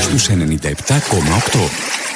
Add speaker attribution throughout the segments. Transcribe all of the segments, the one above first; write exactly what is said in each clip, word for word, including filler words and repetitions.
Speaker 1: στους ενενήντα επτά κόμμα οκτώ.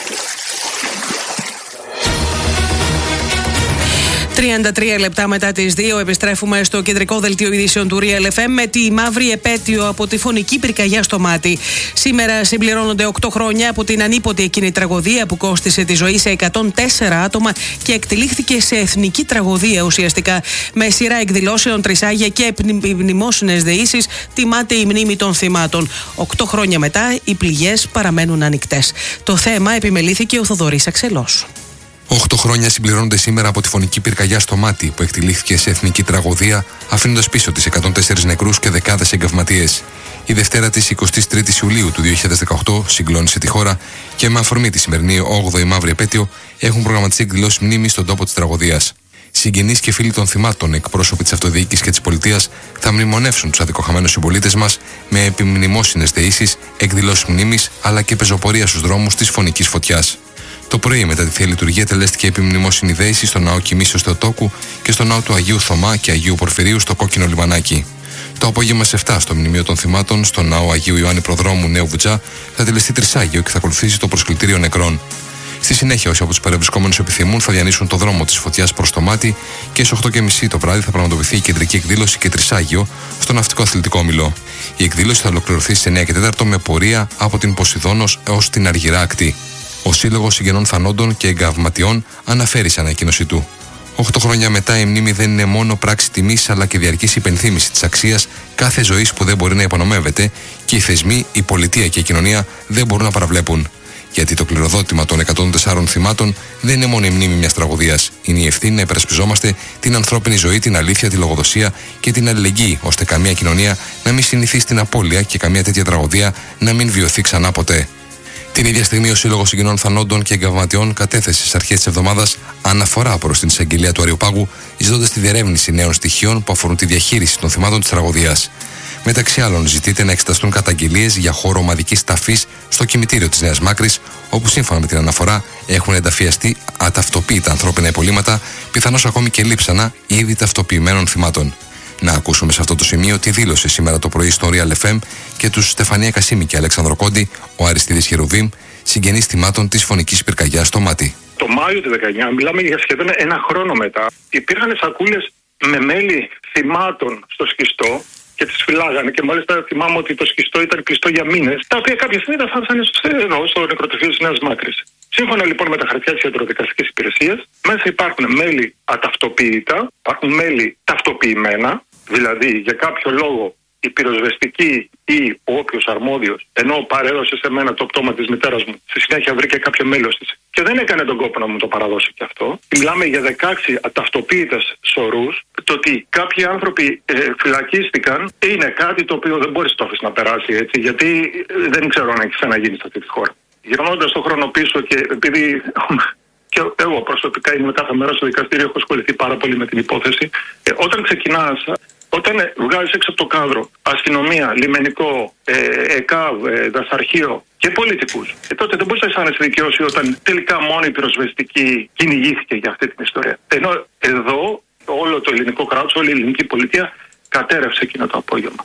Speaker 2: τριάντα τρία λεπτά μετά τις δύο επιστρέφουμε στο κεντρικό δελτίο ειδήσεων του Real εφ εμ με τη μαύρη επέτειο από τη φωνική πυρκαγιά στο Μάτι. Σήμερα συμπληρώνονται οκτώ χρόνια από την ανίποτη εκείνη τραγωδία που κόστισε τη ζωή σε εκατόν τέσσερα άτομα και εκτελήχθηκε σε εθνική τραγωδία ουσιαστικά. Με σειρά εκδηλώσεων, τρισάγια και μνημόσυνες δεήσεις τιμάται η μνήμη των θυμάτων. Οκτώ χρόνια μετά οι πληγές παραμένουν ανοιχτές. Το θέμα επιμελήθηκε ο Θοδωρής Αξελός.
Speaker 3: Οχτώ χρόνια συμπληρώνονται σήμερα από τη φωνική πυρκαγιά στο Μάτι που εκτελήχθηκε σε εθνική τραγωδία, αφήνοντας πίσω τις εκατόν τέσσερα νεκρούς και δεκάδες εγκαυματίες. Η Δευτέρα της εικοστής τρίτης Ιουλίου του δύο χιλιάδες δεκαοκτώ συγκλώνησε τη χώρα και με αφορμή τη σημερινή όγδοη μαύρη επέτειο έχουν προγραμματιστεί εκδηλώσεις μνήμης στον τόπο της τραγωδίας. Συγγενείς και φίλοι των θυμάτων, εκπρόσωποι της αυτοδιοίκησης και της πολιτείας θα μνημονεύσουν τους αδικοχαμένους συμπολίτες μας με επιμνημόσυνες δεήσεις, εκδηλώσεις μνήμης αλλά και πεζοπορία στους δρόμους της φωνικής φωτιάς. Το πρωί, μετά τη Θεία Λειτουργία, τελέστηκε επιμνημόσυνη δέηση στο ναό Κοιμήσεως Θεοτόκου και στο ναό του Αγίου Θωμά και Αγίου Πορφυρίου στο Κόκκινο Λιμανάκι. Το απόγευμα σε επτά στο Μνημείο των Θυμάτων, στο ναό Αγίου Ιωάννη Προδρόμου Νέου Βουτζά, θα τελεστεί τρισάγιο και θα ακολουθήσει το προσκλητήριο νεκρών. Στη συνέχεια, όσοι από τους παρευρισκόμενους επιθυμούν θα διανύσουν το δρόμο της φωτιάς προς το Μάτι και στις οκτώ και μισή το βράδυ θα πραγματοποιηθεί η κεντρική εκδήλωση και τρισάγιο στο Ναυτικό Αθλητικό Όμιλο. Η εκδήλωση θα ολοκληρωθεί στις εννιά και τέσσερα με πορεία από την Ποσειδόνος έως την Αργυρά Ακτή. Ο Σύλλογος Συγγενών Θανόντων και Εγκαυματιών αναφέρει σε ανακοίνωσή του. Οχτώ χρόνια μετά, η μνήμη δεν είναι μόνο πράξη τιμής αλλά και διαρκής υπενθύμηση της αξίας κάθε ζωής που δεν μπορεί να υπονομεύεται και οι θεσμοί, η πολιτεία και η κοινωνία δεν μπορούν να παραβλέπουν. Γιατί το κληροδότημα των εκατόν τεσσάρων θυμάτων δεν είναι μόνο η μνήμη μιας τραγωδίας. Είναι η ευθύνη να υπερασπιζόμαστε την ανθρώπινη ζωή, την αλήθεια, τη λογοδοσία και την αλληλεγγύη, ώστε καμία κοινωνία να μην συνηθίσει την απώλεια και καμία τέτοια τραγωδία να μην βιωθεί ξανά ποτέ. Την ίδια στιγμή, ο Σύλλογος Συγγενών Θανόντων και Εγκαυματιών κατέθεσε στις αρχές της εβδομάδας αναφορά προς την εισαγγελία του Αριοπάγου, ζητώντας τη διερεύνηση νέων στοιχείων που αφορούν τη διαχείριση των θυμάτων της τραγωδίας. Μεταξύ άλλων, ζητείται να εξεταστούν καταγγελίες για χώρο ομαδικής ταφής στο κημητήριο της Νέας Μάκρης, όπου σύμφωνα με την αναφορά έχουν ενταφιαστεί αταυτοποίητα ανθρώπινα υπολείμματα, πιθανώς ακόμη και λείψανα ήδη ταυτοποιημένων θυμάτων. Να ακούσουμε σε αυτό το σημείο τι δήλωσε σήμερα το πρωί στο Real εφ εμ και τους Στεφανία Κασίμη και Αλέξανδρο Κόντι, ο Αριστίδης Χερουβίμ, συγγενείς θυμάτων της φωνικής πυρκαγιάς στο Μάτι.
Speaker 4: Το Μάιο του δεκαεννιά, μιλάμε για σχεδόν ένα χρόνο μετά, υπήρχαν σακούλες με μέλη θυμάτων στο σκιστό και τις φυλάγανε. Και μάλιστα θυμάμαι ότι το σκιστό ήταν κλειστό για μήνες, τα οποία κάποια στιγμή τα φτάσανε εδώ, στο νεκροταφείο της Νέας Μάκρης. Σύμφωνα λοιπόν με τα χαρτιά της ιατροδικαστικής υπηρεσίας, μέσα υπάρχουν μέλη αταυτοποίητα, υπάρχουν μέλη ταυτοποιημένα, δηλαδή για κάποιο λόγο η πυροσβεστική ή ο όποιος αρμόδιος, ενώ παρέδωσε σε μένα το πτώμα της μητέρας μου, στη συνέχεια βρήκε κάποιο μέλος της και δεν έκανε τον κόπο να μου το παραδώσει και αυτό. Μιλάμε για δεκαέξι αταυτοποίητες σωρούς. Το ότι κάποιοι άνθρωποι ε, φυλακίστηκαν είναι κάτι το οποίο δεν μπορείς το αφήσεις να περάσει έτσι, γιατί δεν ξέρω αν έχει ξαναγίνει σε αυτή τη χώρα. Γυρνώντας τον χρόνο πίσω και επειδή και εγώ προσωπικά είμαι κάθε μέρα στο δικαστήριο, έχω ασχοληθεί πάρα πολύ με την υπόθεση. Ε, όταν ξεκινάς, όταν βγάζεις έξω από το κάδρο αστυνομία, λιμενικό, ε, ΕΚΑΒ, ε, δασαρχείο και πολιτικούς, ε, τότε δεν μπορείς να αισθάνεσαι δικαιώσει όταν τελικά μόνο η πυροσβεστική κυνηγήθηκε για αυτή την ιστορία. Ενώ εδώ όλο το ελληνικό κράτος, όλη η ελληνική πολιτεία κατέρευσε εκείνο το απόγευμα.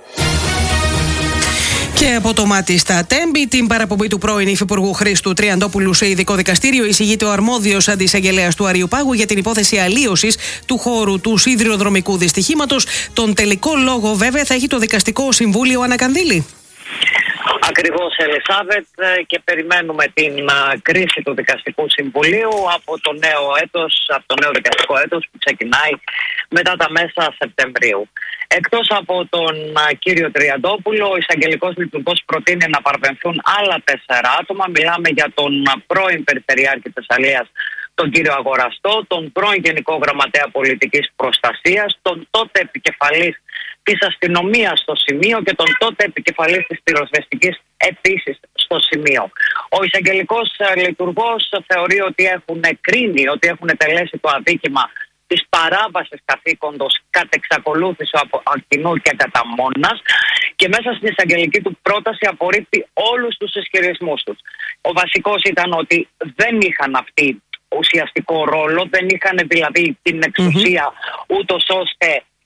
Speaker 2: Και από το Μάτι στα Τέμπη, την παραπομπή του πρώην Υφυπουργού Χρήστου Τριαντόπουλου σε ειδικό δικαστήριο, εισηγείται ο αρμόδιος αντισαγγελέας του Αριοπάγου για την υπόθεση αλλίωσης του χώρου του σιδηροδρομικού δυστυχήματος. Τον τελικό λόγο, βέβαια, θα έχει το Δικαστικό Συμβούλιο Ανακανδύλη.
Speaker 5: Ακριβώς, Ελισάβετ, και περιμένουμε την κρίση του Δικαστικού Συμβουλίου από το νέο έτος, από το νέο δικαστικό έτος που ξεκινάει μετά τα μέσα Σεπτεμβρίου. Εκτός από τον κύριο Τριαντόπουλο, ο εισαγγελικός λειτουργός προτείνει να παραπεμφθούν άλλα τέσσερα άτομα. Μιλάμε για τον πρώην Περιφερειάρχη Θεσσαλίας, τον κύριο Αγοραστό, τον πρώην Γενικό Γραμματέα Πολιτικής Προστασίας, τον τότε επικεφαλής της αστυνομίας στο σημείο και τον τότε επικεφαλής της πυροσβεστικής επίσης στο σημείο. Ο εισαγγελικός λειτουργός θεωρεί ότι έχουν κρίνει, ότι έχουν τελέσει το αδίκημα της παράβασης καθήκοντος κατ' εξακολούθηση από κοινού και κατά μόνας και μέσα στην εισαγγελική του πρόταση απορρίπτει όλους τους ισχυρισμούς τους. Ο βασικός ήταν ότι δεν είχαν αυτοί ουσιαστικό ρόλο, δεν είχαν δηλαδή την εξουσία mm-hmm. ούτως ώστε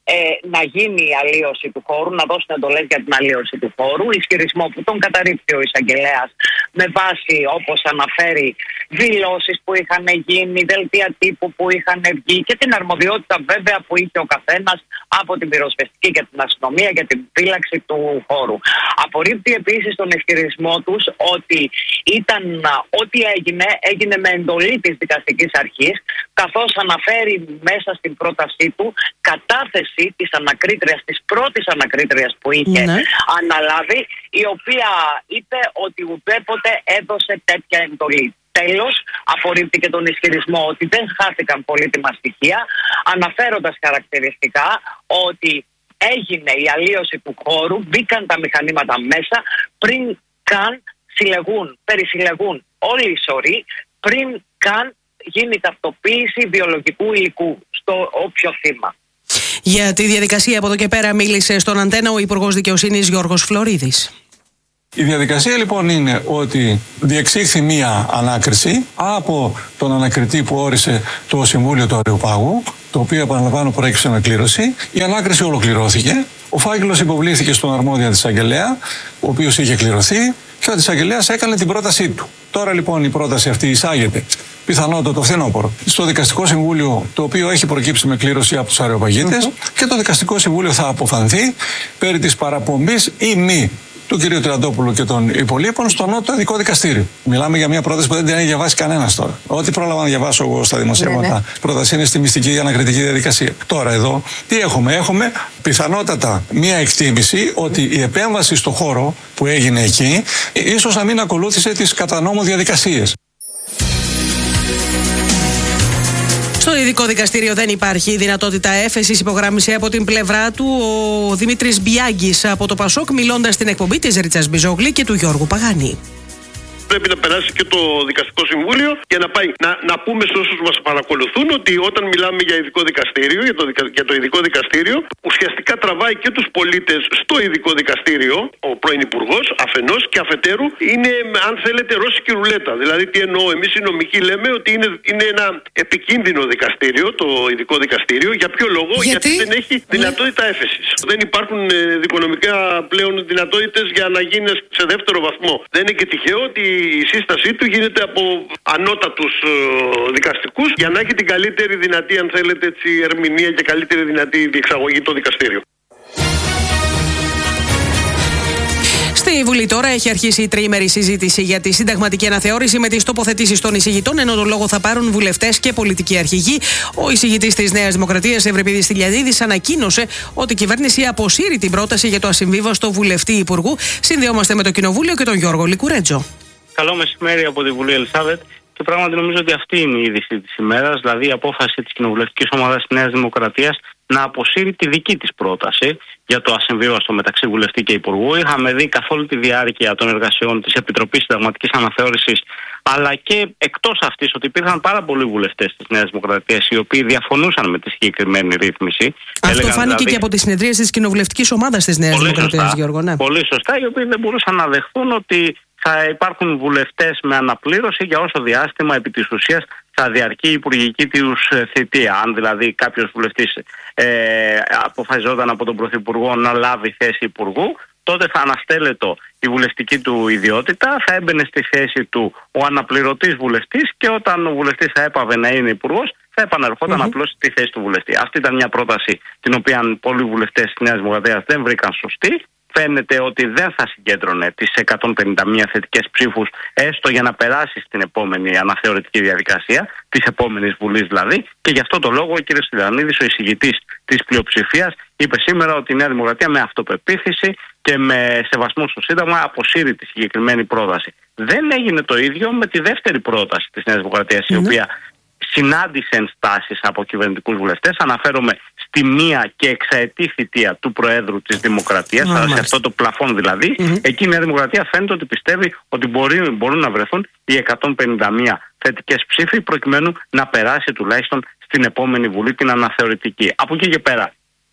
Speaker 5: ε, να γίνει η αλλίωση του χώρου, να δώσουν εντολές για την αλλίωση του χώρου. Ισχυρισμό που τον καταρρίπτει ο εισαγγελέας με βάση, όπως αναφέρει, δηλώσεις που είχαν γίνει, δελτία τύπου που είχαν βγει και την αρμοδιότητα βέβαια που είχε ο καθένας από την πυροσβεστική και την αστυνομία για την φύλαξη του χώρου. Απορρίπτει επίσης τον ισχυρισμό τους ότι ήταν ό,τι έγινε, έγινε με εντολή της δικαστικής αρχής, καθώς αναφέρει μέσα στην πρότασή του κατάθεση της ανακρίτριας, της πρώτης ανακρίτριας που είχε ναι. αναλάβει, η οποία είπε ότι ουδέποτε έδωσε τέτοια εντολή. Τέλος, απορρίπτει και τον ισχυρισμό ότι δεν χάθηκαν πολύτιμα στοιχεία, αναφέροντας χαρακτηριστικά ότι έγινε η αλλίωση του χώρου, μπήκαν τα μηχανήματα μέσα πριν καν συλλεγούν, περισυλλεγούν όλοι οι σωροί, πριν καν γίνει ταυτοποίηση βιολογικού υλικού στο όποιο θύμα.
Speaker 2: Για τη διαδικασία από εδώ και πέρα μίλησε στον Αντένα ο Υπουργός Δικαιοσύνης Γιώργος Φλωρίδης.
Speaker 6: Η διαδικασία λοιπόν είναι ότι διεξήχθη μία ανάκριση από τον ανακριτή που όρισε το Συμβούλιο του Αριοπάγου, το οποίο επαναλαμβάνω προέκυψε με κλήρωση. Η ανάκριση ολοκληρώθηκε. Ο φάκελος υποβλήθηκε στον αρμόδια της εισαγγελέα, ο οποίος είχε κληρωθεί, και ο εισαγγελέας έκανε την πρότασή του. Τώρα λοιπόν η πρόταση αυτή εισάγεται πιθανότατα το φθινόπωρο στο Δικαστικό Συμβούλιο, το οποίο έχει προκύψει με κλήρωση από τους Αριοπαγίτες, mm-hmm. και το Δικαστικό Συμβούλιο θα αποφανθεί περί της παραπομπής ή μη του κ. Τριαντόπουλου και των υπολείπων στο Νότο Ειδικό Δικαστήριο. Μιλάμε για μια πρόταση που δεν την έχει διαβάσει κανένας τώρα. Ό,τι πρόλαβα να διαβάσω εγώ στα δημοσιεύματα, ναι, ναι. πρόταση είναι στη μυστική ανακριτική διαδικασία. Τώρα εδώ τι έχουμε, έχουμε πιθανότατα μια εκτίμηση ότι η επέμβαση στο χώρο που έγινε εκεί ίσως να μην ακολούθησε τις κατά νόμο διαδικασίες.
Speaker 2: Στο Ειδικό Δικαστήριο δεν υπάρχει δυνατότητα έφεσης, υπογράμμισε από την πλευρά του ο Δημήτρης Μπιάγκης από το Πασόκ, μιλώντας στην εκπομπή της Ρίτσας Μπιζόγλη και του Γιώργου Παγάνη.
Speaker 7: Πρέπει να περάσει και το Δικαστικό Συμβούλιο για να πάει. Να, να πούμε σε όσους μας παρακολουθούν ότι όταν μιλάμε για ειδικό δικαστήριο, για το, για το ειδικό δικαστήριο, ουσιαστικά τραβάει και τους πολίτες στο ειδικό δικαστήριο, ο πρώην Υπουργός, αφενός, και αφετέρου είναι, αν θέλετε, ρώσικη ρουλέτα. Δηλαδή, τι εννοώ, εμείς οι νομικοί λέμε ότι είναι, είναι ένα επικίνδυνο δικαστήριο, το ειδικό δικαστήριο. Για ποιο λόγο? Γιατί, Γιατί δεν έχει δυνατότητα έφεσης. Δεν υπάρχουν ε, δικονομικά πλέον δυνατότητες για να γίνει σε δεύτερο βαθμό. Δεν είναι και τυχαίο ότι η σύστασή του γίνεται από ανώτατους ε, δικαστικούς για να έχει την καλύτερη δυνατή, αν θέλετε, έτσι, ερμηνεία και καλύτερη δυνατή διεξαγωγή το δικαστήριο.
Speaker 2: Στη Βουλή τώρα έχει αρχίσει η τριήμερη συζήτηση για τη συνταγματική αναθεώρηση με τις τοποθετήσεις των εισηγητών, ενώ τον λόγο θα πάρουν βουλευτές και πολιτικοί αρχηγοί. Ο εισηγητής της Νέας Δημοκρατίας, Ευρυπίδης Τηλιαδίδης, ανακοίνωσε ότι η κυβέρνηση αποσύρει την πρόταση για το ασυμβίβαστο βουλευτή υπουργού. Συνδεόμαστε με το Κοινοβούλιο και τον Γιώργο Λικουρέτζο.
Speaker 8: Καλό μεσημέρι από τη Βουλή, Ελισάβετ. Και πράγματι νομίζω ότι αυτή είναι η είδηση της ημέρας, δηλαδή η απόφαση της κοινοβουλευτικής ομάδας της Νέας Δημοκρατίας να αποσύρει τη δική της πρόταση για το ασυμβίβαστο μεταξύ βουλευτή και υπουργού. Είχαμε δει καθ' όλη τη διάρκεια των εργασιών της Επιτροπής Συνταγματικής Αναθεώρησης, αλλά και εκτός αυτής, ότι υπήρχαν πάρα πολλοί βουλευτές της Νέας Δημοκρατίας οι οποίοι διαφωνούσαν με τη συγκεκριμένη ρύθμιση.
Speaker 2: Αυτό Έλεγαν, φάνηκε δηλαδή, και από τις συνεδρίες της κοινοβουλευτικής ομάδας της Νέας Δημοκρατίας, Γιώργο. Ναι.
Speaker 8: Πολύ σωστά, οι οποίοι δεν μπορούσαν να δεχθούν ότι θα υπάρχουν βουλευτές με αναπλήρωση για όσο διάστημα επί της ουσίας θα διαρκεί η υπουργική τους θητεία. Αν δηλαδή κάποιος βουλευτής ε, αποφασιζόταν από τον Πρωθυπουργό να λάβει θέση υπουργού, τότε θα αναστέλλεται η βουλευτική του ιδιότητα, θα έμπαινε στη θέση του ο αναπληρωτής βουλευτής και όταν ο βουλευτής θα έπαβε να είναι υπουργός, θα επαναρχόταν mm-hmm. απλώς στη θέση του βουλευτή. Αυτή ήταν μια πρόταση την οποία πολλοί βουλευτές της Νέας Δημοκρατίας δεν βρήκαν σωστή. Φαίνεται ότι δεν θα συγκέντρωνε τις εκατόν πενήντα μία θετικές ψήφους έστω για να περάσει στην επόμενη αναθεωρητική διαδικασία, της επόμενης Βουλής δηλαδή, και γι' αυτό το λόγο ο κ. Στυλιανίδης, ο εισηγητής της πλειοψηφίας, είπε σήμερα ότι η Νέα Δημοκρατία με αυτοπεποίθηση και με σεβασμό στο Σύνταγμα αποσύρει τη συγκεκριμένη πρόταση. Δεν έγινε το ίδιο με τη δεύτερη πρόταση της Νέας Δημοκρατίας, η οποία συνάντησε ενστάσεις από κυβερνητικούς βουλευτές. Αναφέρομαι στη μία και εξαετή θητεία του Προέδρου της Δημοκρατίας, mm-hmm. σε αυτό το πλαφόν δηλαδή. Mm-hmm. Εκεί η Νέα Δημοκρατία φαίνεται ότι πιστεύει ότι μπορεί, μπορούν να βρεθούν οι εκατόν πενήντα μία θετικές ψήφοι προκειμένου να περάσει τουλάχιστον στην επόμενη Βουλή την αναθεωρητική. Από εκεί και πέρα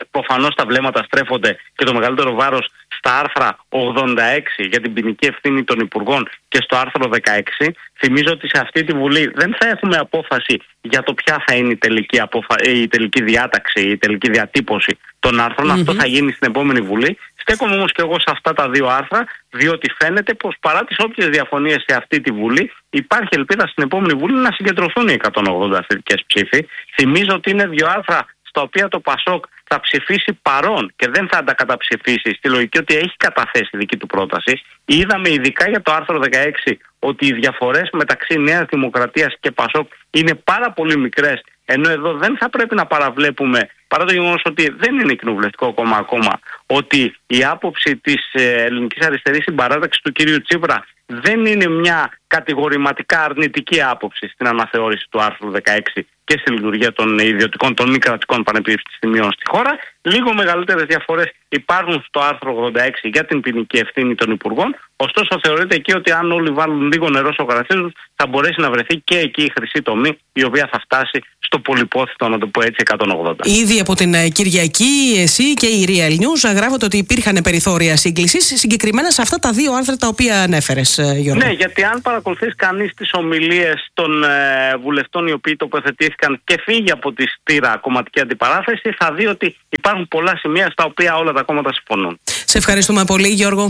Speaker 8: προφανώς τα βλέμματα στρέφονται και το μεγαλύτερο βάρος στα άρθρα ογδόντα έξι για την ποινική ευθύνη των υπουργών και στο άρθρο δεκαέξι. Θυμίζω ότι σε αυτή τη Βουλή δεν θα έχουμε απόφαση για το ποια θα είναι η τελική, αποφα... η τελική διάταξη, η τελική διατύπωση των άρθρων. Mm-hmm. Αυτό θα γίνει στην επόμενη Βουλή. Στέκομαι όμως και εγώ σε αυτά τα δύο άρθρα, διότι φαίνεται πως παρά τις όποιες διαφωνίες σε αυτή τη Βουλή, υπάρχει ελπίδα στην επόμενη Βουλή να συγκεντρωθούν οι εκατόν ογδόντα θετικές ψήφοι. Θυμίζω ότι είναι δύο άρθρα στα οποία το ΠΑΣΟΚ θα ψηφίσει παρόν και δεν θα τα καταψηφίσει, στη λογική ότι έχει καταθέσει δική του πρόταση. Είδαμε ειδικά για το άρθρο δεκαέξι ότι οι διαφορές μεταξύ Νέας Δημοκρατίας και ΠΑΣΟΚ είναι πάρα πολύ μικρές, ενώ εδώ δεν θα πρέπει να παραβλέπουμε, παρά το γεγονός ότι δεν είναι κοινοβουλευτικό κόμμα ακόμα, ότι η άποψη της ελληνικής αριστερής συμπαράταξης του κυρίου Τσίπρα δεν είναι μια κατηγορηματικά αρνητική άποψη στην αναθεώρηση του άρθρου δεκαέξι και στη λειτουργία των ιδιωτικών, των μη κρατικών πανεπιστημίων στη χώρα. Λίγο μεγαλύτερες διαφορές υπάρχουν στο άρθρο ογδόντα έξι για την ποινική ευθύνη των υπουργών. Ωστόσο, θεωρείται εκεί ότι αν όλοι βάλουν λίγο νερό στο κρασί τους, θα μπορέσει να βρεθεί και εκεί η χρυσή τομή, η οποία θα φτάσει στο πολυπόθητο, να το πω έτσι, εκατόν ογδόντα.
Speaker 2: Ήδη από την Κυριακή, εσύ και η Real News γράφετε ότι υπήρχαν περιθώρια σύγκλησης, συγκεκριμένα σε αυτά τα δύο άρθρα τα οποία ανέφερες, Γιώργο.
Speaker 8: Ναι, γιατί αν παρακολουθείς κανείς τις ομιλίες των ε, βουλευτών οι οποίοι τοποθετήθηκαν και φύγει από τη στήρα κομματική αντιπαράθεση, θα δει ότι υπάρχουν πολλά σημεία στα οποία όλα τα κόμματα συμφωνούν.
Speaker 2: Σε ευχαριστούμε πολύ, Γιώργο.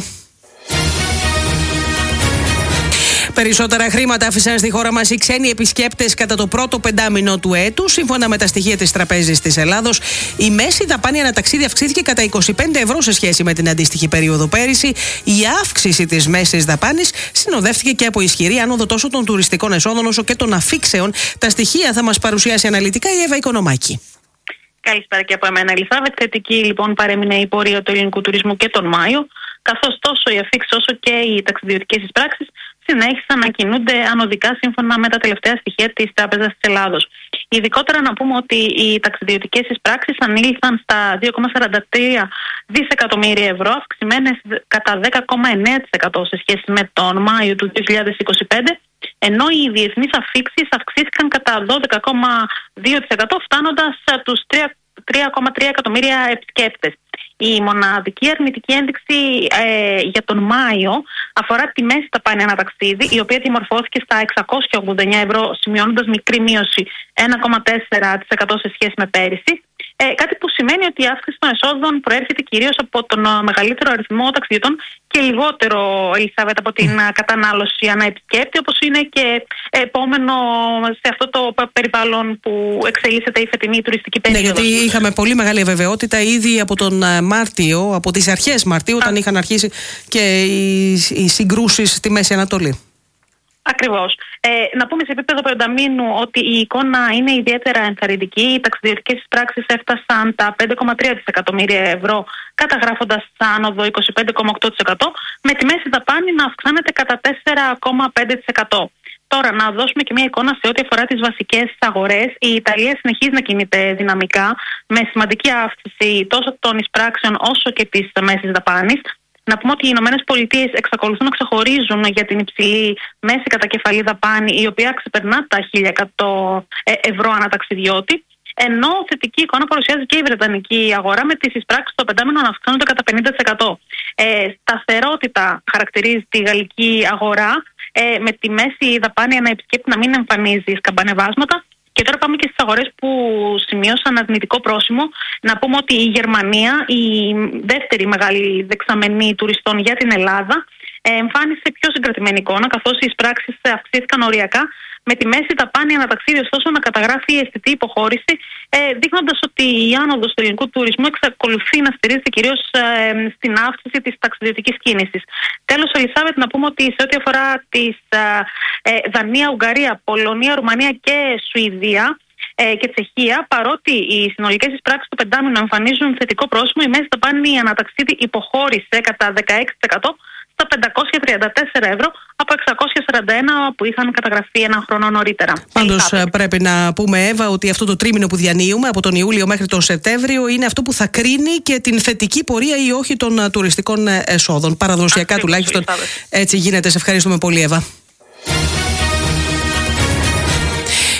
Speaker 2: Περισσότερα χρήματα άφησαν στη χώρα μας οι ξένοι επισκέπτες κατά το πρώτο πεντάμινο του έτους. Σύμφωνα με τα στοιχεία της Τραπέζης της Ελλάδος, η μέση δαπάνη ανά ταξίδι αυξήθηκε κατά είκοσι πέντε ευρώ σε σχέση με την αντίστοιχη περίοδο πέρυσι. Η αύξηση της μέσης δαπάνης συνοδεύτηκε και από ισχυρή άνοδο τόσο των τουριστικών εσόδων όσο και των αφήξεων. Τα στοιχεία θα μας παρουσιάσει αναλυτικά η Εύα Οικονομάκη.
Speaker 9: Καλησπέρα και από εμένα, Ελισάβετ. Θετική λοιπόν παρέμεινε η πορεία του ελληνικού τουρισμού και τον Μάιο, καθώς τόσο οι αφήξεις όσο και οι ταξιδιωτικές εισπράξεις συνέχισαν να κινούνται ανωδικά σύμφωνα με τα τελευταία στοιχεία της Τράπεζας της Ελλάδος. Ειδικότερα να πούμε ότι οι ταξιδιωτικές εισπράξεις ανήλθαν στα δύο κόμμα σαράντα τρία δισεκατομμύρια ευρώ, αυξημένες κατά δέκα κόμμα εννέα τοις εκατό σε σχέση με τον Μάιο του δύο χιλιάδες είκοσι πέντε, ενώ οι διεθνείς αφήξεις αυξήθηκαν κατά δώδεκα κόμμα δύο τοις εκατό, φτάνοντας τους τρία κόμμα τρία εκατομμύρια επισκέπτες. Η μοναδική αρνητική ένδειξη ε, για τον Μάιο αφορά τη μέση δαπάνη ανά ταξίδι, η οποία διαμορφώθηκε στα εξακόσια ογδόντα εννέα ευρώ, σημειώνοντας μικρή μείωση ένα κόμμα τέσσερα τοις εκατό σε σχέση με πέρυσι. Ε, κάτι που σημαίνει ότι η αύξηση των εσόδων προέρχεται κυρίως από τον μεγαλύτερο αριθμό ταξιδιωτών και λιγότερο, Ελισάβετ, από την κατανάλωση ανά επισκέπτη, όπως είναι και επόμενο σε αυτό το περιβάλλον που εξελίσσεται η φετινή τουριστική περίοδος.
Speaker 2: Ναι, γιατί είχαμε πολύ μεγάλη αβεβαιότητα ήδη από τον Μάρτιο, από τις αρχές Μαρτίου, όταν είχαν αρχίσει και οι, οι συγκρούσεις στη Μέση Ανατολή.
Speaker 9: Ακριβώς. Ε, να πούμε σε επίπεδο πενταμήνου ότι η εικόνα είναι ιδιαίτερα ενθαρρυντική. Οι ταξιδιωτικές εισπράξεις έφτασαν τα πέντε κόμμα τρία δισεκατομμύρια ευρώ, καταγράφοντας άνοδο είκοσι πέντε κόμμα οκτώ τοις εκατό, με τη μέση δαπάνη να αυξάνεται κατά τέσσερα κόμμα πέντε τοις εκατό. Τώρα, να δώσουμε και μια εικόνα σε ό,τι αφορά τις βασικές αγορές. Η Ιταλία συνεχίζει να κινείται δυναμικά, με σημαντική αύξηση τόσο των εισπράξεων όσο και της μέσης δαπάνης. Να πούμε ότι οι Ηνωμένες Πολιτείες εξακολουθούν να ξεχωρίζουν για την υψηλή μέση κατακεφαλή δαπάνη, η οποία ξεπερνά τα χίλια εκατό ευρώ ανά ταξιδιώτη. Ενώ θετική εικόνα παρουσιάζει και η Βρετανική αγορά, με τις εισπράξεις στο πεντάμινο να αυξάνονται κατά πενήντα τοις εκατό. Ε, σταθερότητα χαρακτηρίζει τη γαλλική αγορά, ε, με τη μέση δαπάνη ανά επισκέπτη να μην εμφανίζει σκαμπανεβάσματα. Και τώρα πάμε και στις αγορές που σημείωσαν αρνητικό πρόσημο. Να πούμε ότι η Γερμανία, η δεύτερη μεγάλη δεξαμενή τουριστών για την Ελλάδα, εμφάνισε πιο συγκρατημένη εικόνα, καθώς οι εισπράξεις αυξήθηκαν οριακά, με τη μέση δαπάνη ανά ταξίδι ωστόσο να καταγράφει αισθητή υποχώρηση, ε, δείχνοντας ότι η άνοδος του ελληνικού τουρισμού εξακολουθεί να στηρίζεται κυρίως ε, στην αύξηση της ταξιδιωτικής κίνησης. Τέλος, Ελισάβετ, να πούμε ότι σε ό,τι αφορά τις ε, Δανία, Ουγγαρία, Πολωνία, Ρουμανία και Σουηδία ε, και Τσεχία, παρότι οι συνολικές εισπράξεις του πεντάμινου εμφανίζουν θετικό πρόσημο, η μέση δαπάνη ανά ταξίδι υποχώρησε κατά δεκαέξι τοις εκατό στα πεντακόσια τριάντα τέσσερα ευρώ από εξακόσια σαράντα ένα που είχαν καταγραφεί ένα χρόνο νωρίτερα.
Speaker 2: Πάντως πρέπει να πούμε, Εύα, ότι αυτό το τρίμηνο που διανύουμε από τον Ιούλιο μέχρι τον Σεπτέμβριο είναι αυτό που θα κρίνει και την θετική πορεία ή όχι των τουριστικών εσόδων. Παραδοσιακά Ακριβώς, τουλάχιστον έτσι γίνεται. Σε ευχαριστούμε πολύ, Εύα.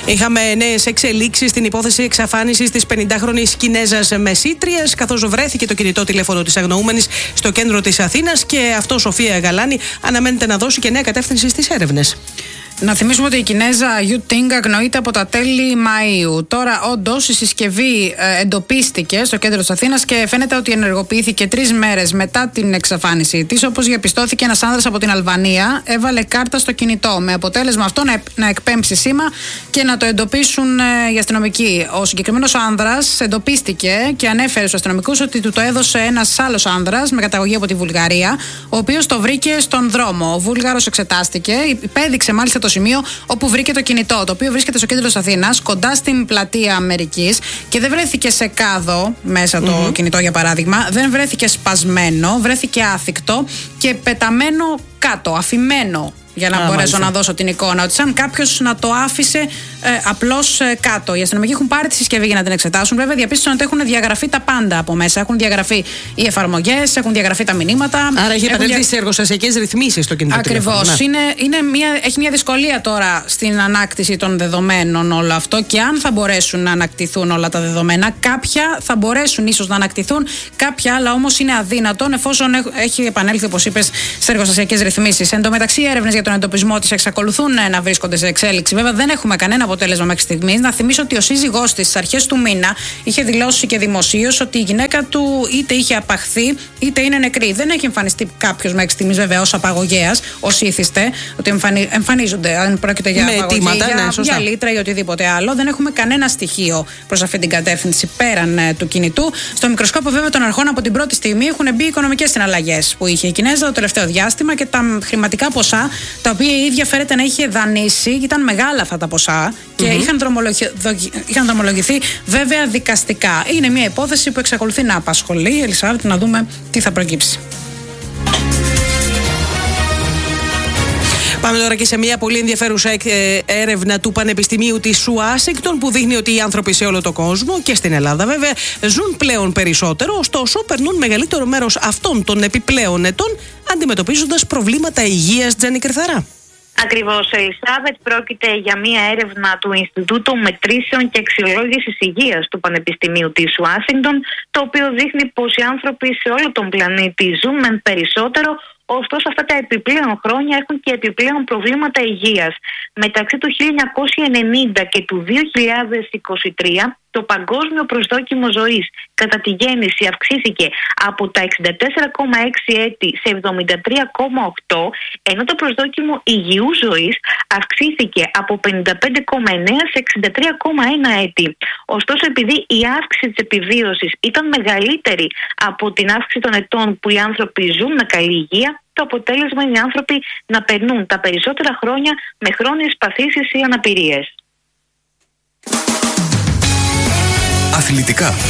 Speaker 2: Είχαμε νέες εξελίξεις στην υπόθεση εξαφάνισης της πενηντάχρονης Κινέζας μεσήτριας, καθώς βρέθηκε το κινητό τηλέφωνο της αγνοούμενης στο κέντρο της Αθήνας και αυτό, Σοφία Γαλάνη, αναμένεται να δώσει και νέα κατεύθυνση στις έρευνες.
Speaker 10: Να θυμίσουμε ότι η Κινέζα Γιου Τινγκ αγνοείται από τα τέλη Μαΐου. Τώρα, όντως, η συσκευή ε, εντοπίστηκε στο κέντρο της Αθήνας και φαίνεται ότι ενεργοποιήθηκε τρεις μέρες μετά την εξαφάνισή της. Όπως διαπιστώθηκε, ένας άνδρας από την Αλβανία έβαλε κάρτα στο κινητό, με αποτέλεσμα αυτό να, να εκπέμψει σήμα και να το εντοπίσουν ε, οι αστυνομικοί. Ο συγκεκριμένος άνδρας εντοπίστηκε και ανέφερε στους αστυνομικούς ότι του το έδωσε ένας άλλος άνδρας με καταγωγή από τη Βουλγαρία, ο οποίος το βρήκε στον δρόμο. Ο Βούλγαρος εξετάστηκε, υπέδειξε μάλιστα το σημείο όπου βρήκε το κινητό, το οποίο βρίσκεται στο κέντρο της Αθήνας, κοντά στην πλατεία Αμερικής, και δεν βρέθηκε σε κάδο μέσα το mm-hmm. κινητό, για παράδειγμα. Δεν βρέθηκε σπασμένο, βρέθηκε άθικτο και πεταμένο κάτω, αφημένο. Για να Α, μπορέσω μάλιστα. να δώσω την εικόνα, ότι σαν κάποιος να το άφησε ε, απλώς ε, κάτω. Οι αστυνομικοί έχουν πάρει τη συσκευή για να την εξετάσουν. Βέβαια, διαπίστωσαν ότι έχουν διαγραφεί τα πάντα από μέσα. Έχουν διαγραφεί οι εφαρμογές, έχουν διαγραφεί τα μηνύματα.
Speaker 2: Άρα έχει επανέλθει δια... σε εργοστασιακές ρυθμίσεις το κινητό.
Speaker 10: Ακριβώς. Ναι. Είναι, είναι μια, έχει μια δυσκολία τώρα στην ανάκτηση των δεδομένων όλο αυτό, και αν θα μπορέσουν να ανακτηθούν όλα τα δεδομένα. Κάποια θα μπορέσουν ίσως να ανακτηθούν, κάποια άλλα όμως είναι αδύνατον, εφόσον έχει επανέλθει, όπως είπες, σε εργοστασιακές ρυθμίσεις. Εν τω μεταξύ, οι έρευνες για τον εντοπισμό της εξακολουθούν να βρίσκονται σε εξέλιξη. Βέβαια, δεν έχουμε κανένα αποτέλεσμα μέχρι στιγμής. Να θυμίσω ότι ο σύζυγός της στις αρχές του μήνα είχε δηλώσει και δημοσίως ότι η γυναίκα του είτε είχε απαχθεί είτε είναι νεκρή. Δεν έχει εμφανιστεί κάποιος μέχρι στιγμής, βέβαια, ως απαγωγέας, ως ήθιστε, ότι εμφανι... εμφανίζονται, αν πρόκειται για απαγωγή, για, ναι, για λίτρα ή οτιδήποτε άλλο. Δεν έχουμε κανένα στοιχείο προς αυτή την κατεύθυνση πέραν ε, του κινητού. Στο μικροσκόπο, βέβαια, των αρχών από την πρώτη στιγμή έχουν μπει οικονομικές συναλλαγές που είχε η Κινέζα το τελευταίο διάστημα, και τα χρηματικά ποσά τα οποία η ίδια φέρεται να είχε δανείσει. Ήταν μεγάλα αυτά τα ποσά και mm-hmm. είχαν, δρομολογη... είχαν δρομολογηθεί βέβαια δικαστικά. Είναι μια υπόθεση που εξακολουθεί να απασχολεί. Ελισάβετ, να δούμε τι θα προκύψει.
Speaker 2: Πάμε τώρα και σε μια πολύ ενδιαφέρουσα έρευνα του Πανεπιστημίου της Ουάσιγκτον, που δείχνει ότι οι άνθρωποι σε όλο τον κόσμο, και στην Ελλάδα βέβαια, ζουν πλέον περισσότερο, ωστόσο περνούν μεγαλύτερο μέρος αυτών των επιπλέον ετών αντιμετωπίζοντας προβλήματα υγείας. Τζέννη Κρυθαρά.
Speaker 9: Ακριβώς, Ελισάβετ, πρόκειται για μια έρευνα του Ινστιτούτου Μετρήσεων και Αξιολόγησης Υγείας του Πανεπιστημίου της Ουάσιγκτον, το οποίο δείχνει πως οι άνθρωποι σε όλο τον πλανήτη ζουν μεν περισσότερο, ωστόσο αυτά τα επιπλέον χρόνια έχουν και επιπλέον προβλήματα υγείας. Μεταξύ του χίλια εννιακόσια ενενήντα και του δύο χιλιάδες είκοσι τρία, το παγκόσμιο προσδόκιμο ζωής κατά τη γέννηση αυξήθηκε από τα εξήντα τέσσερα κόμμα έξι έτη σε εβδομήντα τρία κόμμα οκτώ, ενώ το προσδόκιμο υγιούς ζωής αυξήθηκε από πενήντα πέντε κόμμα εννέα σε εξήντα τρία κόμμα ένα έτη. Ωστόσο, επειδή η αύξηση της επιβίωσης ήταν μεγαλύτερη από την αύξηση των ετών που οι άνθρωποι ζουν με καλή υγεία, το αποτέλεσμα είναι οι άνθρωποι να περνούν τα περισσότερα χρόνια με χρόνιες παθήσεις ή αναπηρίες.
Speaker 1: Αθλητικά.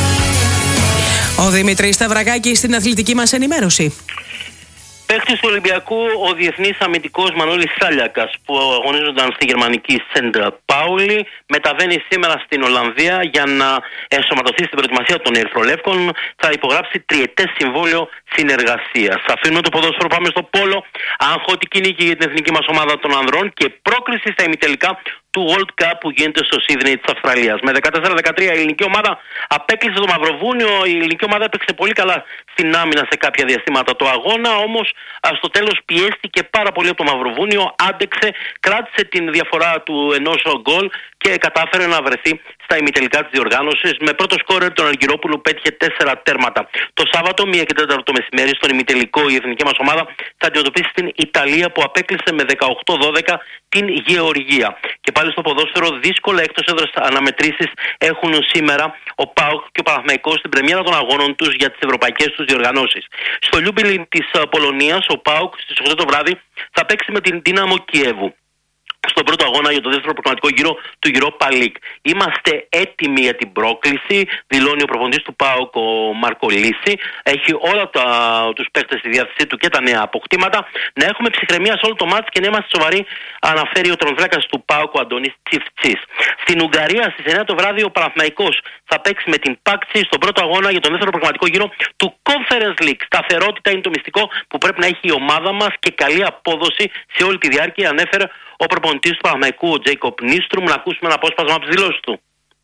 Speaker 2: Ο Δημήτρης Σταυρακάκης στην αθλητική μας ενημέρωση.
Speaker 11: Παίκτης του Ολυμπιακού, ο διεθνής αμυντικός Μανώλης Σάλιακας, που αγωνίζονταν στη γερμανική Σεντ Πάουλι, μεταβαίνει σήμερα στην Ολλανδία για να ενσωματωθεί στην προετοιμασία των Ερυθρολεύκων. Θα υπογράψει τριετές συμβόλαιο συνεργασίας. Αφήνουμε το ποδόσφαιρο, πάμε στο πόλο. Αγχωτική νίκη για την εθνική μας ομάδα των ανδρών και πρόκριση στα ημιτελικά του World Cup που γίνεται στο Σίδνεϊ της Αυστραλίας. Με δεκατέσσερα δεκατρία η ελληνική ομάδα απέκλεισε το Μαυροβούνιο. Η ελληνική ομάδα έπαιξε πολύ καλά στην άμυνα σε κάποια διαστήματα το αγώνα, όμως στο τέλος πιέστηκε πάρα πολύ από το Μαυροβούνιο, άντεξε, κράτησε την διαφορά του ενός γκολ και κατάφερε να βρεθεί στα ημιτελικά της διοργάνωσης. Με πρώτο σκόρερ τον Αργυρόπουλο πέτυχε τέσσερα τέρματα. Το Σάββατο, μία και τέταρτο το μεσημέρι, στον ημιτελικό η εθνική μας ομάδα θα αντιμετωπίσει την Ιταλία, που απέκλεισε με δεκαοκτώ δώδεκα την Γεωργία. Και πάλι στο ποδόσφαιρο, δύσκολα εκτός έδρας αναμετρήσεις έχουν σήμερα ο ΠΑΟΚ και ο Παναθηναϊκός στην πρεμιέρα των αγώνων τους για τις ευρωπαϊκές τους διοργανώσεις. Στο Λιούμπιλιν της Πολωνίας, ο ΠΑΟΚ στις οκτώ το βράδυ θα παίξει με την Δύναμο Κιέβου στον πρώτο αγώνα για το δεύτερο προκριματικό γύρο του Europa League. Είμαστε έτοιμοι για την πρόκληση, δηλώνει ο προπονητής του ΠΑΟΚ, ο Μάρκο Λύση. Έχει όλα τα, τους παίκτες στη διάθεσή του και τα νέα αποκτήματα. Να έχουμε ψυχραιμία σε όλο το μάτς και να είμαστε σοβαροί, αναφέρει ο τρονδράκας του ΠΑΟΚ, ο Αντώνης Τσιφτσής. Στην Ουγγαρία στις εννιά το βράδυ ο Παναθηναϊκός θα παίξει με την Πάκτσι στον πρώτο αγώνα για τον δεύτερο προκριματικό γύρο του Conference League. Σταθερότητα είναι το μυστικό που πρέπει να έχει η ομάδα μας και καλή απόδοση σε όλη τη διάρκεια, ανέφερε ο προπονητής του Παναθηναϊκού, ο Τζέικοπ Νίστρουμ. Να ακούσουμε ένα απόσπασμα από τις δηλώσεις του.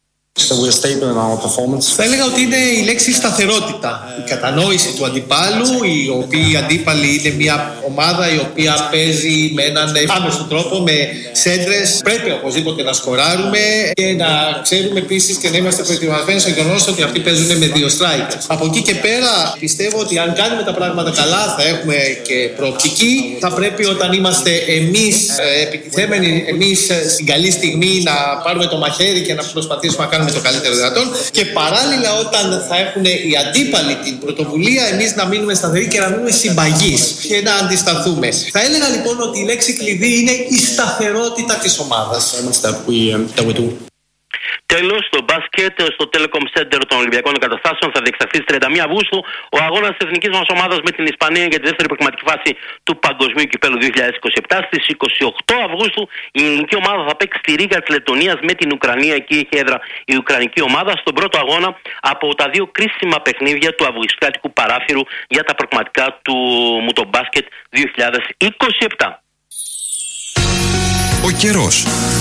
Speaker 12: Θα έλεγα ότι είναι η λέξη σταθερότητα. Η κατανόηση του αντιπάλου, οι οποίοι αντίπαλοι είναι μια ομάδα η οποία παίζει με έναν άμεσο τρόπο, με σέντρες. Πρέπει οπωσδήποτε να σκοράρουμε και να ξέρουμε επίσης και να είμαστε προετοιμασμένοι στο γεγονός ότι αυτοί παίζουν με δύο strikers. Από εκεί και πέρα πιστεύω ότι αν κάνουμε τα πράγματα καλά θα έχουμε και προοπτική. Θα πρέπει όταν είμαστε εμείς επιτιθέμενοι, εμείς στην καλή στιγμή να πάρουμε το μαχαίρι και να προσπαθήσουμε να κάνουμε με το καλύτερο δυνατόν, και παράλληλα όταν θα έχουν οι αντίπαλοι την πρωτοβουλία, εμείς να μείνουμε σταθεροί και να μείνουμε συμπαγείς και να αντισταθούμε. Θα έλεγα λοιπόν ότι η λέξη κλειδί είναι η σταθερότητα της ομάδας.
Speaker 11: Τέλος, στο μπάσκετ, στο Telecom Center των Ολυμπιακών Εγκαταστάσεων θα διεξαχθεί στις τριάντα μία Αυγούστου ο αγώνας της εθνικής μας ομάδας με την Ισπανία για τη δεύτερη προκριματική φάση του Παγκοσμίου Κυπέλλου δύο χιλιάδες είκοσι επτά. Στις είκοσι οκτώ Αυγούστου η ελληνική ομάδα θα παίξει στη Ρήγα της Λεττονίας με την Ουκρανία. Εκεί έχει έδρα η Ουκρανική ομάδα στον πρώτο αγώνα από τα δύο κρίσιμα παιχνίδια του αυγουστιάτικου παράθυρου για τα προκριματικά του Μουτομπάσκετ δύο χιλιάδες είκοσι επτά.
Speaker 1: Ο καιρός.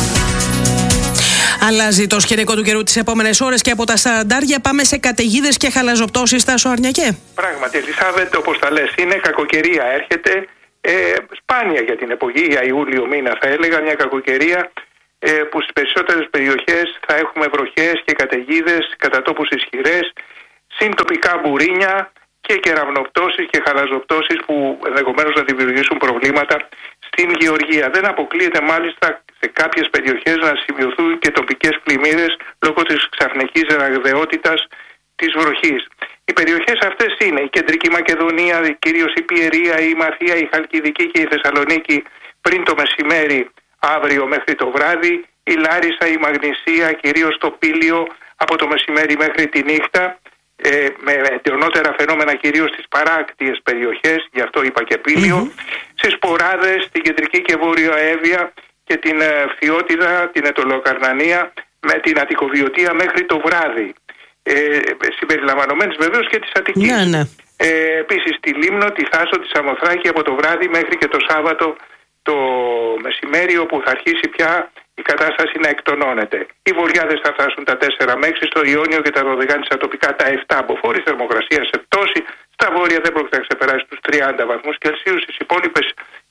Speaker 2: Αλλάζει το σκηνικό του καιρού τις επόμενες ώρες και από τα σαραντάρια πάμε σε καταιγίδες και χαλαζοπτώσεις στα Σοαρνιακέ.
Speaker 4: Πράγματι, Ελισάβετ, όπως τα λες, είναι κακοκαιρία. Έρχεται ε, σπάνια για την εποχή, για Ιούλιο μήνα θα έλεγα, μια κακοκαιρία ε, που στις περισσότερες περιοχές θα έχουμε βροχές και καταιγίδες, κατά τόπους ισχυρές, συν τοπικά μπουρίνια και κεραυνοπτώσεις και χαλαζοπτώσεις που ενδεχομένως να δημιουργήσουν προβλήματα στην Γεωργία. Δεν αποκλείεται μάλιστα σε κάποιες περιοχές να σημειωθούν και τοπικές πλημμύρες λόγω της ξαφνικής ραγδαιότητας της βροχής. Οι περιοχές αυτές είναι η Κεντρική Μακεδονία, κυρίως η Πιερία, η Μαθία, η Χαλκιδική και η Θεσσαλονίκη πριν το μεσημέρι αύριο μέχρι το βράδυ, η Λάρισα, η Μαγνησία, κυρίως το Πήλιο από το μεσημέρι μέχρι τη νύχτα, ε, με εντονότερα φαινόμενα κυρίως στις παράκτιες περιοχές, γι' αυτό είπα και Πήλιο, mm-hmm. στις Ποράδες, στην Κεντρική και Βόρεια Εύβοια και την ε, Φθιώτιδα, την Ετωλοκαρνανία με την Αττικοβιωτία μέχρι το βράδυ. Ε, συμπεριλαμβανομένης βεβαίως και της Αττικής. Ναι, ναι. Ε, επίσης τη Λίμνο, τη Θάσο, τη Σαμοθράκη από το βράδυ μέχρι και το Σάββατο το μεσημέρι, όπου θα αρχίσει πια η κατάσταση να εκτονώνεται. Οι βορειάδες θα φτάσουν τα τέσσερα με έξι, στο Ιόνιο και τα Δωδεκάνησα τοπικά τα επτά. Μποφόρ, η θερμοκρασία σε πτώση, στα βόρεια δεν πρόκειται να ξεπεράσει τους τριάντα βαθμούς Κελσίου, στις υπόλοιπες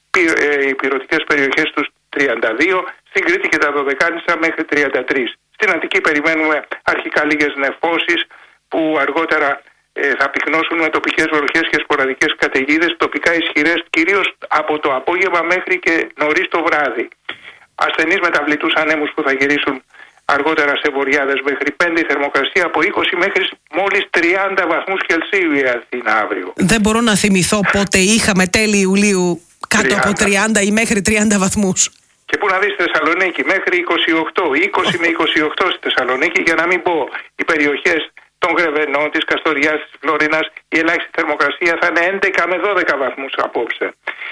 Speaker 4: ε, υπηρετικές περιοχές τους τριάντα δύο, στην Κρήτη και τα Δωδεκάνησα μέχρι τριάντα τρία. Στην Αττική περιμένουμε αρχικά λίγες νεφώσεις που αργότερα ε, θα πυκνώσουν με τοπικές βροχές και σποραδικές καταιγίδες, τοπικά ισχυρές κυρίως από το απόγευμα μέχρι και νωρίς το βράδυ. Ασθενείς μεταβλητούς ανέμους που θα γυρίσουν αργότερα σε βορειάδες μέχρι πέντε, η θερμοκρασία από είκοσι μέχρι μόλις τριάντα βαθμούς Κελσίου η Αθήνα αύριο.
Speaker 2: Δεν μπορώ να θυμηθώ πότε είχαμε τέλη Ιουλίου κάτω τριάντα από τριάντα ή μέχρι τριάντα βαθμούς.
Speaker 4: Και πού να δεις Θεσσαλονίκη μέχρι είκοσι οκτώ, είκοσι με είκοσι οκτώ στη Θεσσαλονίκη, για να μην πω οι περιοχές των Γρεβενών, της Καστοριάς, της Φλόρινας, η ελάχιστη θερμοκρασία θα είναι έντεκα με δώδεκα βαθμούς απόψε.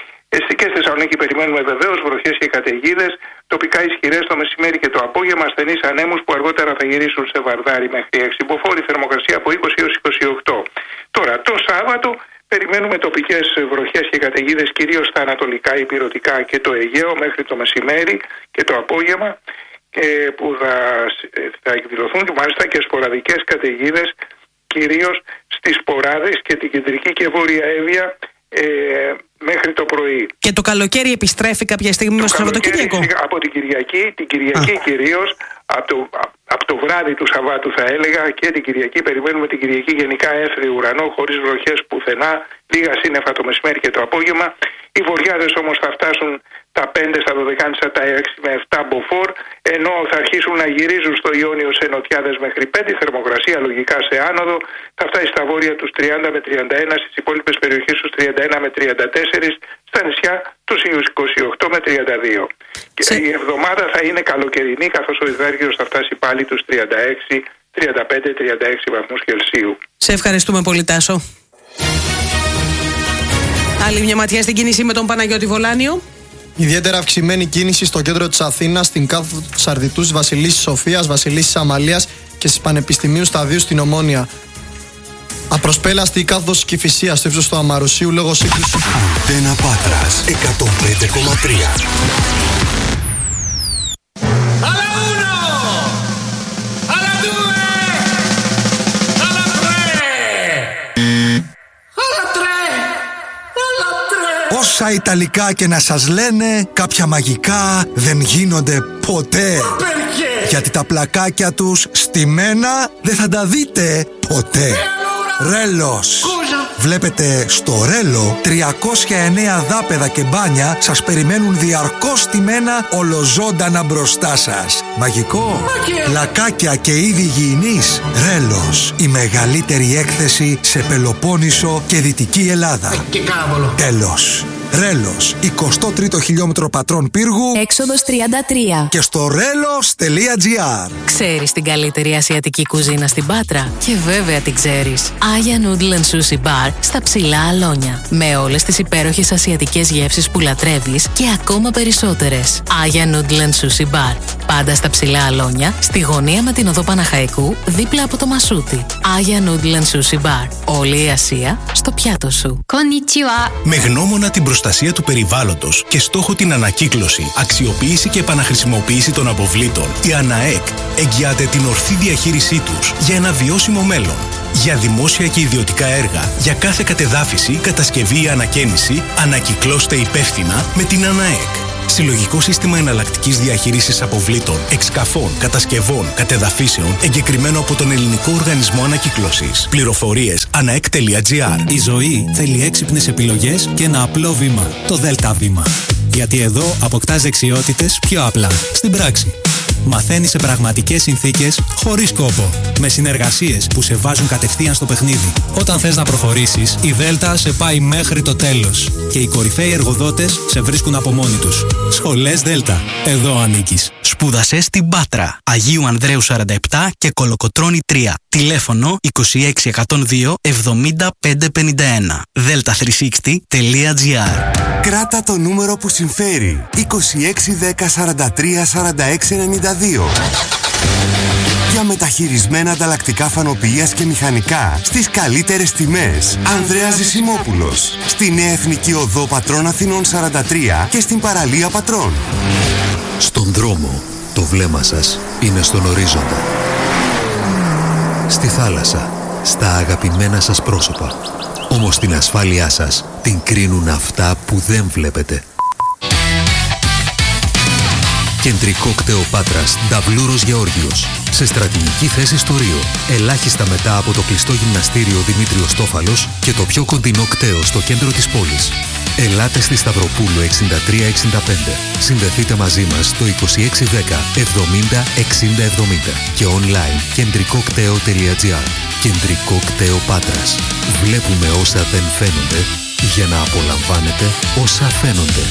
Speaker 4: Και στη Θεσσαλονίκη περιμένουμε βεβαίως βροχές και καταιγίδες, τοπικά ισχυρές το μεσημέρι και το απόγευμα, ασθενείς ανέμους που αργότερα θα γυρίσουν σε βαρδάρι μέχρι έξι. Μποφόρ, θερμοκρασία από είκοσι έως είκοσι οκτώ. Τώρα το Σάββατο περιμένουμε τοπικές βροχές και καταιγίδες κυρίως στα ανατολικά, ηπειρωτικά και το Αιγαίο μέχρι το μεσημέρι και το απόγευμα, που θα, θα εκδηλωθούν και μάλιστα και σποραδικές καταιγίδες κυρίως στις Ποράδες και την Κεντρική και Βόρεια Εύβοια ε, μέχρι το πρωί.
Speaker 2: Και το καλοκαίρι επιστρέφει κάποια στιγμή στο Σαββατοκύριακο?
Speaker 4: Από την Κυριακή, την Κυριακή κυρίως, από το, από το βράδυ του Σαββάτου θα έλεγα, και την Κυριακή περιμένουμε την Κυριακή γενικά έφρυο ουρανό, χωρίς βροχές πουθενά, λίγα σύννεφα το μεσημέρι και το απόγευμα. Οι βορειάδες όμως θα φτάσουν τα πέντε στα Δωδεκάνησα, τα έξι με επτά μποφόρ, ενώ θα αρχίσουν να γυρίζουν στο Ιόνιο σε νοτιάδες μέχρι πέντε, θερμοκρασία λογικά σε άνοδο, θα φτάσει στα βόρεια τους τριάντα με τριάντα ένα, στις υπόλοιπες περιοχές τους τριάντα ένα με τριάντα τέσσερα, στα νησιά τους είκοσι οκτώ με τριάντα δύο. Και σε... η εβδομάδα θα είναι καλοκαιρινή, καθώς ο υδράργυρος θα φτάσει πάλι τους τριάντα έξι, τριάντα πέντε, τριάντα έξι βαθμούς Κελσίου.
Speaker 2: Σε ευχαριστούμε πολύ, Τάσο. Άλλη μια ματιά στην κίνηση με τον Παναγιώτη Βολάνιο.
Speaker 13: Ιδιαίτερα αυξημένη κίνηση στο κέντρο της Αθήνας, στην κάθοδο της Αρδιτούς, Βασιλίσσης Σοφίας, Βασιλίσσης Αμαλίας και στις Πανεπιστημίου Σταδίου στην Ομόνια. Απροσπέλαστη η κάθοδος της Κηφισίας στο ύψος του Αμαρουσίου λόγω σύγκρουσης.
Speaker 1: Αντένα Πάτρας εκατόν πέντε κόμμα τρία.
Speaker 14: όσα ιταλικά και να σας λένε, κάποια μαγικά δεν γίνονται ποτέ. Γιατί τα πλακάκια τους στημένα δεν θα τα δείτε ποτέ. Ρέλος. Βλέπετε, στο Ρέλο τριακόσια εννέα δάπεδα και μπάνια σας περιμένουν διαρκώς στημένα ολοζώντανα μπροστά σας. Μαγικό. Πλακάκια και είδη υγιεινής. Ρέλος. Η μεγαλύτερη έκθεση σε Πελοπόννησο και Δυτική Ελλάδα.
Speaker 15: Και κάβολο.
Speaker 14: Τέλος. Ρέλος, εικοστό τρίτο χιλιόμετρο Πατρών Πύργου,
Speaker 16: έξοδος τριάντα τρία.
Speaker 14: Και στο ρέλος τελεία τζι άρ.
Speaker 16: Ξέρεις την καλύτερη ασιατική κουζίνα στην Πάτρα? Και βέβαια την ξέρεις. Aya Noodle and Sushi Bar στα Ψηλά Αλόνια. Με όλες τις υπέροχες ασιατικές γεύσεις που λατρεύεις και ακόμα περισσότερες. Aya Noodle and Sushi Bar. Πάντα στα Ψηλά Αλόνια, στη γωνία με την οδό Παναχαϊκού, δίπλα από το Μασούτι. Aya Noodle and Sushi Bar. Όλη η Ασία στο πιάτο σου.
Speaker 17: Konnichiwa. Με γνώμονα την προστασία του περιβάλλοντος και στόχο την ανακύκλωση, αξιοποίηση και επαναχρησιμοποίηση των αποβλήτων, η ΑΝΑΕΚ εγγυάται την ορθή διαχείρισή τους για ένα βιώσιμο μέλλον. Για δημόσια και ιδιωτικά έργα, για κάθε κατεδάφιση, κατασκευή ή ανακαίνιση, ανακυκλώστε υπεύθυνα με την ΑΝΑΕΚ. Συλλογικό σύστημα εναλλακτικής διαχείρισης αποβλήτων, εξκαφών, κατασκευών, κατεδαφίσεων, εγκεκριμένο από τον Ελληνικό Οργανισμό Ανακύκλωσης. Πληροφορίες αναεκ τελεία τζι άρ.
Speaker 18: Η ζωή θέλει έξυπνες επιλογές και ένα απλό βήμα. Το ΔΕΛΤΑ βήμα. Γιατί εδώ αποκτάς δεξιότητες πιο απλά, στην πράξη. Μαθαίνεις σε πραγματικές συνθήκες, χωρίς κόπο. Με συνεργασίες που σε βάζουν κατευθείαν στο παιχνίδι. Όταν θες να προχωρήσεις, η Δέλτα σε πάει μέχρι το τέλος. Και οι κορυφαίοι εργοδότες σε βρίσκουν από μόνοι τους. Σχολές Δέλτα. Εδώ ανήκεις.
Speaker 19: Σπούδασε στην Πάτρα. Αγίου Ανδρέου σαράντα επτά και Κολοκοτρώνη τρία. Τηλέφωνο είκοσι έξι εκατόν δύο εβδομήντα πέντε πενήντα ένα. δέλτα τριακόσια εξήντα τελεία τζι άρ.
Speaker 20: Κράτα το νούμερο που συμφέρει. είκοσι έξι δέκα σαράντα τρία σαράντα έξι ενενήντα δύο. Για μεταχειρισμένα ανταλλακτικά φανοποιίας και μηχανικά στις καλύτερες τιμές. Ανδρέας Ζησιμόπουλος. Στη Νέα Εθνική Οδό Πατρών Αθηνών σαράντα τρία και στην παραλία Πατρών.
Speaker 21: Στον δρόμο, το βλέμμα σας είναι στον ορίζοντα. Στη θάλασσα, στα αγαπημένα σας πρόσωπα. Όμως την ασφάλειά σας την κρίνουν αυτά που δεν βλέπετε. Κεντρικό κτέο Πάτρας, Νταβλούρος Γεώργιος. Σε στρατηγική θέση στο Ρίο. Ελάχιστα μετά από το κλειστό γυμναστήριο Δημήτριος Τόφαλος και το πιο κοντινό κτέο στο κέντρο της πόλης. Ελάτε στη Σταυροπούλου εξήντα τρία εξήντα πέντε. Συνδεθείτε μαζί μας στο είκοσι έξι δέκα εβδομήντα εξήντα εβδομήντα και online κεντρικό κτέο τελεία τζι άρ. Κεντρικό κτέο Πάτρας. Βλέπουμε όσα δεν φαίνονται για να απολαμβάνετε όσα φαίνονται.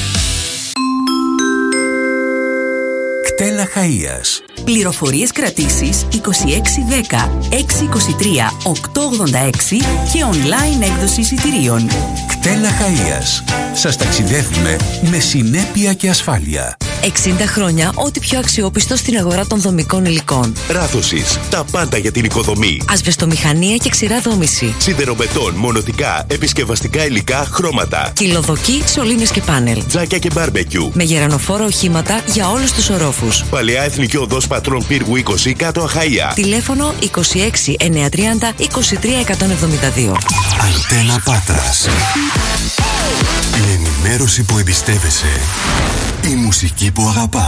Speaker 22: Κτέλα Χαΐας.
Speaker 23: Πληροφορίες κρατήσεις είκοσι έξι δέκα έξι είκοσι τρία οκτώ ογδόντα έξι και online έκδοση εισιτηρίων.
Speaker 22: Κτέλα Χαΐας. Σας ταξιδεύουμε με συνέπεια και ασφάλεια.
Speaker 23: εξήντα χρόνια ό,τι πιο αξιόπιστο στην αγορά των δομικών υλικών.
Speaker 22: Ράθωσης. Τα πάντα για την οικοδομή.
Speaker 23: Ασβεστομηχανία και ξηρά δόμηση.
Speaker 22: Σιδερομετών, μονοτικά, επισκευαστικά υλικά, χρώματα.
Speaker 23: Κυλοδοκή, σωλήνες και πάνελ.
Speaker 22: Τζάκια και μπάρμπεκιου.
Speaker 23: Με γερανοφόρα οχήματα για όλους τους ορόφους.
Speaker 22: Παλαιά Εθνική Οδός Πατρών Πύργου είκοσι, κάτω Αχαΐα.
Speaker 23: Τηλέφωνο είκοσι έξι εννιακόσια τριάντα είκοσι τρία εκατόν εβδομήντα δύο.
Speaker 20: Αντένα Πάτρας. Η ενημέρωση που εμπιστεύεσαι. Η μουσική που αγαπάς.